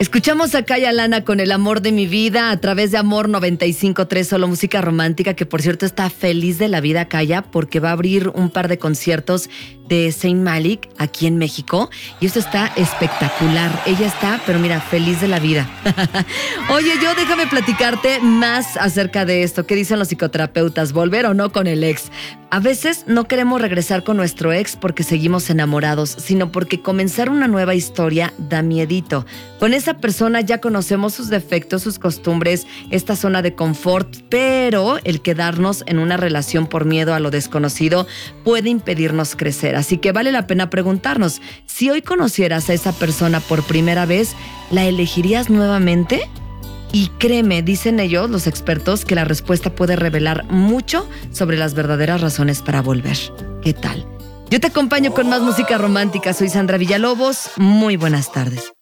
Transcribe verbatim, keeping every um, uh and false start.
Escuchamos a Kaya Lana con El amor de mi vida a través de Amor noventa y cinco punto tres, solo música romántica, que por cierto está feliz de la vida Kaya porque va a abrir un par de conciertos de Zayn Malik aquí en México y esto está espectacular. Ella está, pero mira, feliz de la vida. Oye, yo déjame platicarte más acerca de esto. ¿Qué dicen los psicoterapeutas? ¿Volver o no con el ex? A veces no queremos regresar con nuestro ex porque seguimos enamorados, sino porque comenzar una nueva historia da miedito. Con esa persona ya conocemos sus defectos, sus costumbres, esta zona de confort, pero el quedarnos en una relación por miedo a lo desconocido puede impedirnos crecer. Así que vale la pena preguntarnos, si hoy conocieras a esa persona por primera vez, ¿la elegirías nuevamente? Y créeme, dicen ellos, los expertos, que la respuesta puede revelar mucho sobre las verdaderas razones para volver. ¿Qué tal? Yo te acompaño con más música romántica. Soy Sandra Villalobos. Muy buenas tardes.